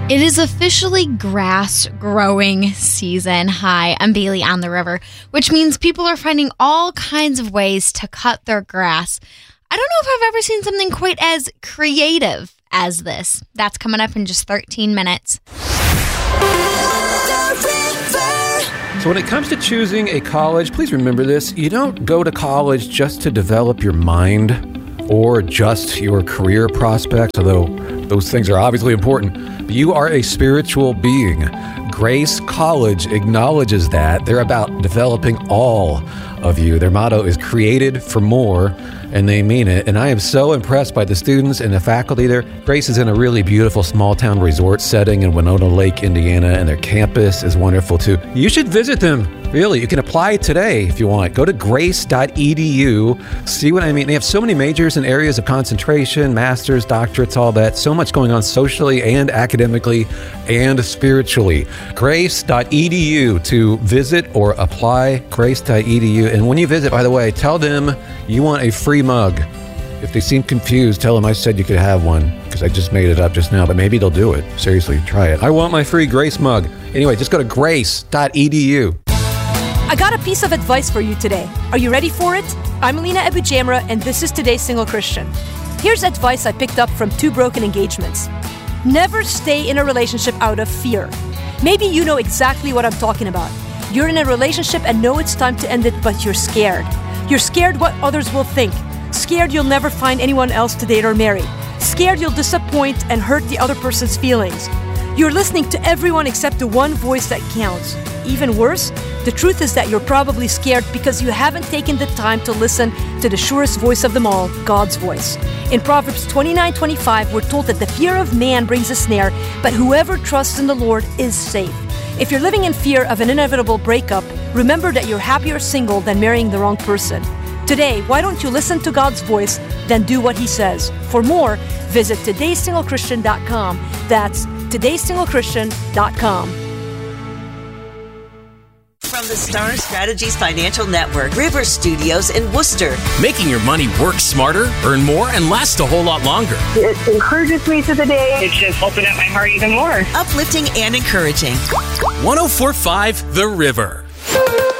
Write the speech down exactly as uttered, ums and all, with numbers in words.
It is officially grass growing season. Hi, I'm Bailey on the River, which means people are finding all kinds of ways to cut their grass. I don't know if I've ever seen something quite as creative as this. That's coming up in just thirteen minutes. So when it comes to choosing a college, please remember this. You don't go to college just to develop your mind or just your career prospects, although those things are obviously important. You are a spiritual being. Grace College acknowledges that. They're about developing all of you. Their motto is created for more, and they mean it. And I am so impressed by the students and the faculty there. Grace is in a really beautiful small-town resort setting in Winona Lake, Indiana, and their campus is wonderful too. You should visit them. Really, you can apply today if you want. Go to grace dot e d u. See what I mean? They have so many majors and areas of concentration, masters, doctorates, all that. So much going on socially and academically and spiritually. grace dot e d u to visit or apply. grace dot e d u. And when you visit, by the way, tell them you want a free mug. If they seem confused, tell them I said you could have one, because I just made it up just now, but maybe they'll do it. Seriously, try it. I want my free Grace mug. Anyway, just go to grace dot e d u. I got a piece of advice for you today. Are you ready for it? I'm Alina Abu-Jamra, and this is Today's Single Christian. Here's advice I picked up from two broken engagements. Never stay in a relationship out of fear. Maybe you know exactly what I'm talking about. You're in a relationship and know it's time to end it, but you're scared. You're scared what others will think. Scared you'll never find anyone else to date or marry. Scared you'll disappoint and hurt the other person's feelings. You're listening to everyone except the one voice that counts. Even worse, the truth is that you're probably scared because you haven't taken the time to listen to the surest voice of them all, God's voice. In Proverbs twenty-nine twenty-five, we're told that the fear of man brings a snare, but whoever trusts in the Lord is safe. If you're living in fear of an inevitable breakup, remember that you're happier single than marrying the wrong person. Today, why don't you listen to God's voice, then do what He says? For more, visit todays single christian dot com. That's todays single christian dot com. From the Star Strategies Financial Network, River Studios in Worcester. Making your money work smarter, earn more, and last a whole lot longer. It encourages me to the day. It's just opened up my heart even more. Uplifting and encouraging. one oh four point five The River.